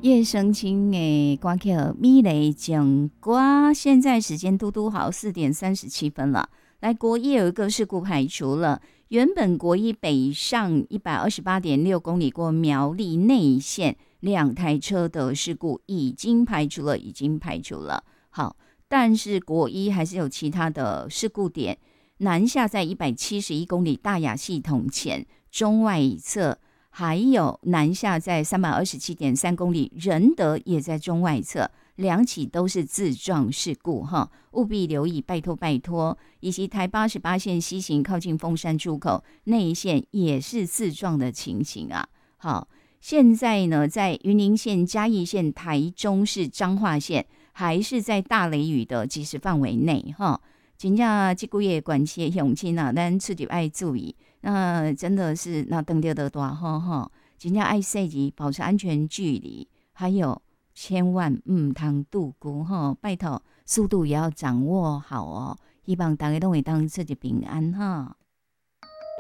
叶生青的歌曲《米雷讲歌》，现在时间嘟嘟好4:37了。来，国一有一个事故排除了，原本国一北上128.6公里过苗栗内线2台车的事故已经排除了。好，但是国一还是有其他的事故点，南下在171公里大雅系统前中外侧。还有南下在327.3公里，仁德也在中外侧，两起都是自撞事故哈，务必留意，拜托拜托。以及台88线西行靠近凤山出口内线也是自撞的情形啊。好，现在呢，在云林县、嘉义县、台中市、彰化县，还是在大雷雨的及时范围内哈。真正这个月关系的乡亲啊，咱出去要注意。那真的是那登掉的大吼吼，真正爱细节，保持安全距离，还有千万唔通度孤吼，拜托速度也要掌握好哦。希望大家都会当出去平安哈。